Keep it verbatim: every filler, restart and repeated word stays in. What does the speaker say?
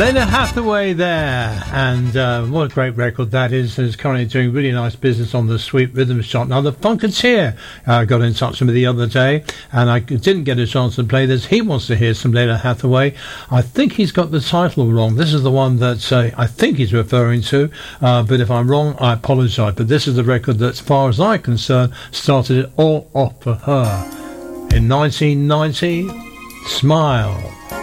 Layla Hathaway there, and uh, what a great record that is. Is currently doing really nice business on the Sweet Rhythm chart. Now the Funketeer uh, got in touch with me the other day, and I didn't get a chance to play this. He wants to hear some Layla Hathaway. I think he's got the title wrong. This is the one that uh, I think he's referring to, uh, but if I'm wrong, I apologise. But this is the record that, as far as I'm concerned, started it all off for her in nineteen ninety. Smile.